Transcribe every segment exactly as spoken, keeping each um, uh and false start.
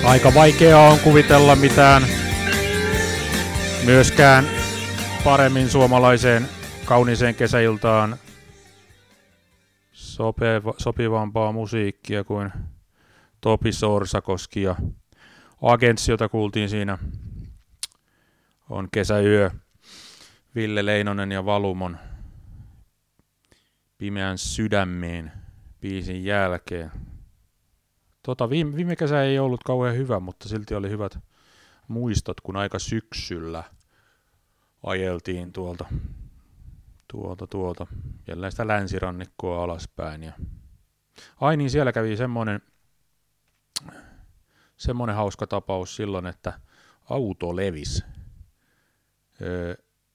Aika vaikeaa on kuvitella mitään myöskään paremmin suomalaiseen kauniiseen kesäiltaan sopeva, sopivampaa musiikkia kuin Topi Sorsakoski ja Agents, jota kuultiin siinä, on Kesäyö, Ville Leinonen ja Valumon Pimeän sydämeen biisin jälkeen. Tota, viime, viime kesä ei ollut kauhean hyvä, mutta silti oli hyvät muistot, kun aika syksyllä ajeltiin tuolta, tuolta, tuolta jälleen sitä länsirannikkoa alaspäin. Ja ai niin, siellä kävi semmoinen, semmoinen hauska tapaus silloin, että auto levisi. Öö,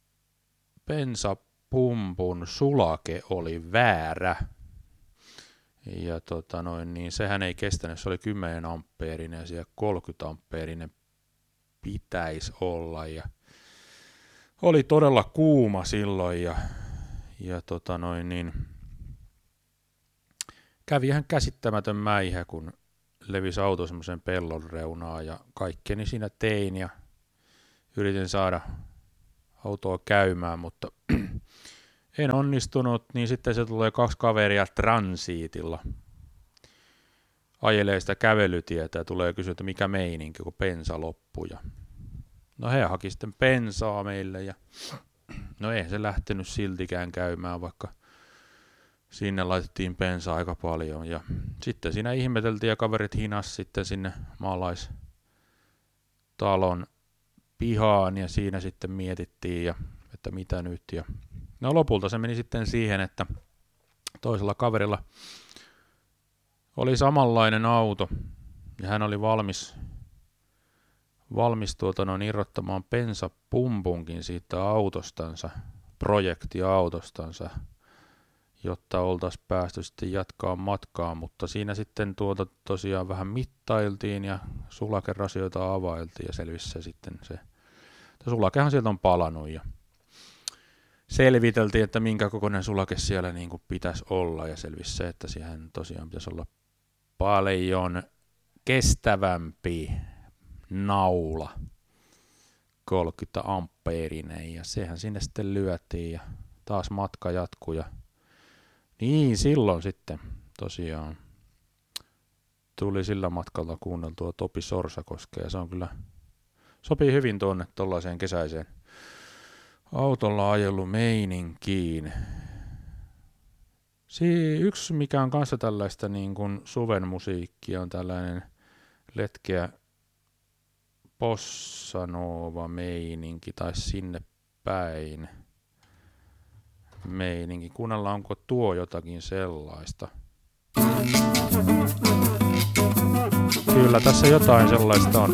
bensapumpun sulake oli väärä. Ja tota noin, niin sehän ei kestänyt, se oli kymmenen ampeerinen ja siellä kolmekymmentä ampeerinen pitäisi olla. Ja oli todella kuuma silloin ja, ja tota noin, niin kävi ihan käsittämätön mäihä, kun levisi auto semmoisen pellon reunaan ja kaikkeni siinä tein ja yritin saada autoa käymään, mutta en onnistunut, niin sitten se tulee kaksi kaveria transiitilla. Ajelee sitä kävelytietä ja tulee kysyä, että mikä meininki, kun bensa loppui. Ja no he haki sitten bensaa meille ja no ei se lähtenyt siltikään käymään, vaikka sinne laitettiin bensaa aika paljon. Ja sitten siinä ihmeteltiin ja kaverit hinas sitten sinne maalaistalon pihaan ja siinä sitten mietittiin, ja, että mitä nyt. Ja no lopulta se meni sitten siihen, että toisella kaverilla oli samanlainen auto ja hän oli valmis, valmis tuota noin irrottamaan bensapumpunkin siitä autostansa, projektiautostansa, jotta oltaisiin päästy sitten jatkaa matkaa, mutta siinä sitten tuota tosiaan vähän mittailtiin ja sulakerasioita availtiin ja selvisi se sitten se, että sulakehan sieltä on palannut ja selviteltiin, että minkä kokoinen sulake siellä niin kuin pitäisi olla ja selvisi se, että siihen tosiaan pitäisi olla paljon kestävämpi naula, kolmekymmentä ampeerinen ja sehän sinne sitten lyötiin ja taas matka jatkui ja niin silloin sitten tosiaan tuli sillä matkalla kuunneltua Topi Sorsakoskea ja se on kyllä, sopii hyvin tuonne tollaiseen kesäiseen autolla ajellut meininkiin. Si- yksi mikä on kanssa tällaista niin kuin suven musiikkia on tällainen letkeä bossanova meininki tai sinne päin meininki. Kuunnellaan, onko tuo jotakin sellaista. Kyllä tässä jotain sellaista on.